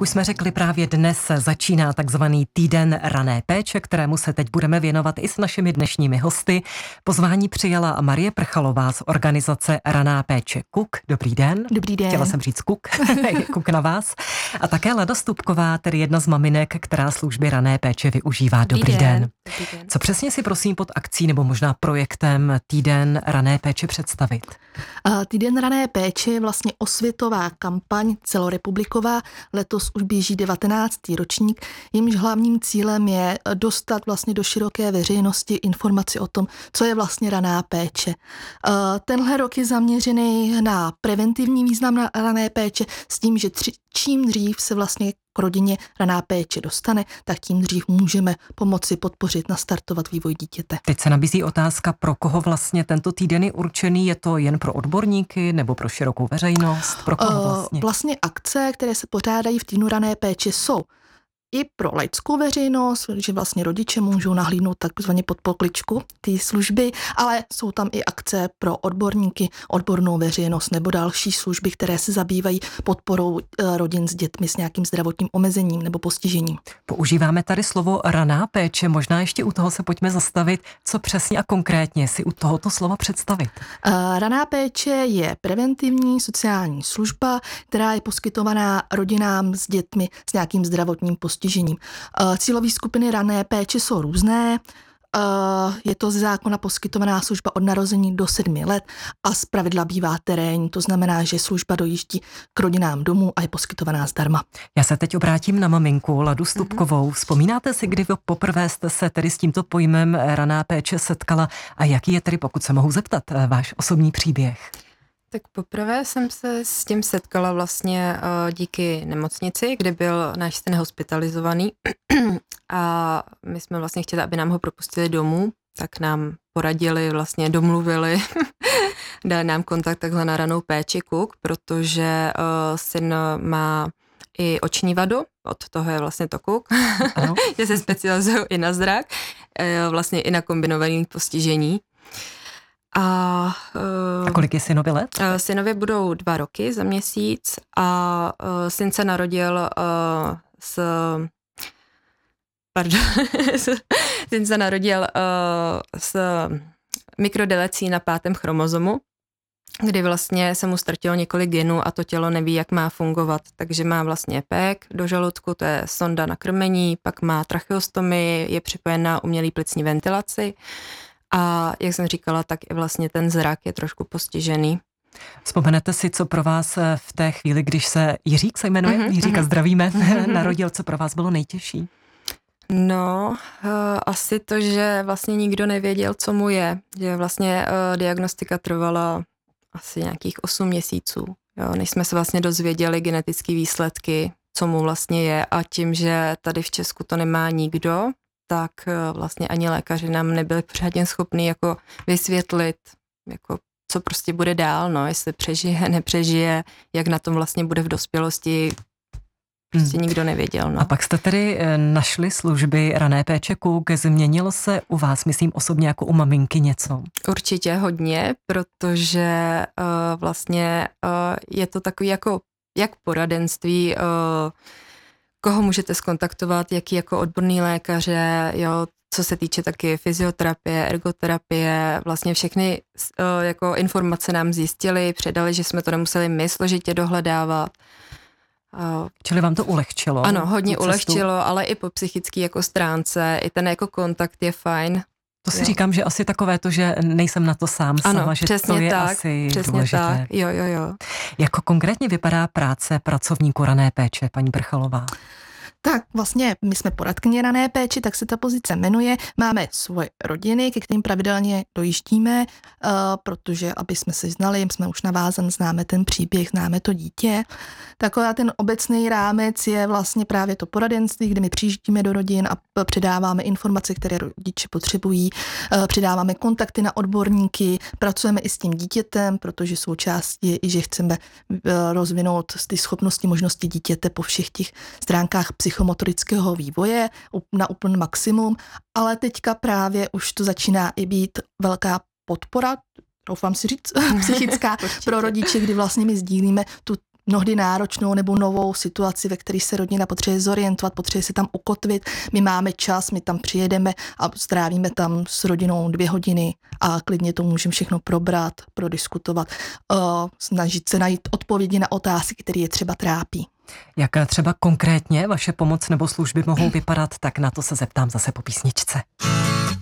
Jak už jsme řekli, právě dnes začíná takzvaný týden rané péče, kterému se teď budeme věnovat i s našimi dnešními hosty. Pozvání přijala Marie Prchalová z organizace Raná péče KUK. Dobrý den. Dobrý den. Chtěla jsem říct KUK, KUK na vás. A také Lada Stupková, tedy jedna z maminek, která služby rané péče využívá. Dobrý den. Dobrý den. Co přesně si prosím pod akcí nebo možná projektem Týden rané péče představit? Týden rané péče je vlastně osvětová kampaň celorepubliková. Letos už běží 19. ročník. Jejímž hlavním cílem je dostat vlastně do široké veřejnosti informaci o tom, co je vlastně raná péče. Tenhle rok je zaměřený na preventivní význam rané péče s tím, že čím dřív se vlastně k rodině raná péče dostane, tak tím dřív můžeme pomoci podpořit, nastartovat vývoj dítěte. Teď se nabízí otázka, pro koho vlastně tento týden je určený. Je to jen pro odborníky nebo pro širokou veřejnost? Pro koho vlastně? Vlastně akce, které se pořádají v týdnu rané péče, jsou i pro laickou veřejnost, že vlastně rodiče můžou nahlídnout takzvaně pod pokličku ty služby, ale jsou tam i akce pro odborníky, odbornou veřejnost nebo další služby, které se zabývají podporou rodin s dětmi s nějakým zdravotním omezením nebo postižením. Používáme tady slovo raná péče, možná ještě u toho se pojďme zastavit, co přesně a konkrétně si u tohoto slova představit. Raná péče je preventivní sociální služba, která je poskytovaná rodinám s dětmi s nějakým zdravotním postižením. Cílové skupiny rané péče jsou různé. Je to ze zákona poskytovaná služba od narození do 7 let a zpravidla bývá terénní, to znamená, že služba dojíždí k rodinám domů a je poskytovaná zdarma. Já se teď obrátím na maminku Ladu Stupkovou. Vzpomínáte si, kdy poprvé jste se tedy s tímto pojmem raná péče setkala a jaký je tedy, pokud se mohu zeptat, váš osobní příběh? Tak poprvé jsem se s tím setkala vlastně díky nemocnici, kde byl náš syn hospitalizovaný a my jsme vlastně chtěli, aby nám ho propustili domů, tak nám poradili, vlastně domluvili, dali nám kontakt takhle na ranou péči KUK, protože syn má i oční vadu, od toho je vlastně to KUK, že se specializují i na zrak, vlastně i na kombinované postižení. A kolik je synovi let? Synovi budou 2 roky za měsíc a syn se narodil syn se narodil s mikrodelecí na 5. chromozomu, kdy vlastně se mu ztratilo několik genů a to tělo neví, jak má fungovat. Takže má vlastně PEG do žaludku, to je sonda na krmení, pak má tracheostomii, je připojen na umělý plicní ventilaci. A jak jsem říkala, tak i vlastně ten zrak je trošku postižený. Vzpomenete si, co pro vás v té chvíli, když se Jiřík se jmenuje, Jiříka zdravíme, narodil, co pro vás bylo nejtěžší? No, asi to, že vlastně nikdo nevěděl, co mu je. Že vlastně diagnostika trvala asi nějakých 8 měsíců, jo, než jsme se vlastně dozvěděli genetické výsledky, co mu vlastně je. A tím, že tady v Česku to nemá nikdo, tak vlastně ani lékaři nám nebyli pořádně schopní jako vysvětlit, jako co prostě bude dál, no, jestli přežije, nepřežije, jak na tom vlastně bude v dospělosti, prostě nikdo nevěděl, no. A pak jste tedy našli služby rané péče KUK, změnilo se u vás, myslím osobně jako u maminky něco? Určitě hodně, protože vlastně je to takový jako jak poradenství, koho můžete skontaktovat, jaký jako odborný lékaře, jo, co se týče taky fyzioterapie, ergoterapie, vlastně všechny jako informace nám zjistili, předali, že jsme to nemuseli my složitě dohledávat. Čili vám to ulehčilo? Ano, hodně ulehčilo, ale i po psychické jako stránce, i ten jako kontakt je fajn. To si říkám, že asi takové to, že nejsem na to sám sama, ano, že to je tak, asi přesně důležité. Tak, jo. Jako konkrétně vypadá práce pracovníku rané péče, paní Prchalová? Tak vlastně my jsme poradkyně rané péči, tak se ta pozice jmenuje. Máme svoje rodiny, ke kterým pravidelně dojíždíme, protože aby jsme se znali, jsme už navázan, známe ten příběh, známe to dítě. Taková ten obecný rámec je vlastně právě to poradenství, kde my přijíždíme do rodin a předáváme informace, které rodiče potřebují, předáváme kontakty na odborníky, pracujeme i s tím dítětem, protože součástí je i, že chceme rozvinout ty schopnosti, možnosti dítěte po všech těch stránkách psychomotorického vývoje na úplný maximum, ale teďka právě už to začíná i být velká podpora, doufám si říct, psychická pro rodiče, kdy vlastně my sdílíme tu mnohdy náročnou nebo novou situaci, ve které se rodina potřebuje zorientovat, potřebuje se tam ukotvit. My máme čas, my tam přijedeme a strávíme tam s rodinou 2 hodiny a klidně to můžeme všechno probrat, prodiskutovat, snažit se najít odpovědi na otázky, které je třeba trápí. Jak třeba konkrétně vaše pomoc nebo služby mohou vypadat, tak na to se zeptám zase po písničce.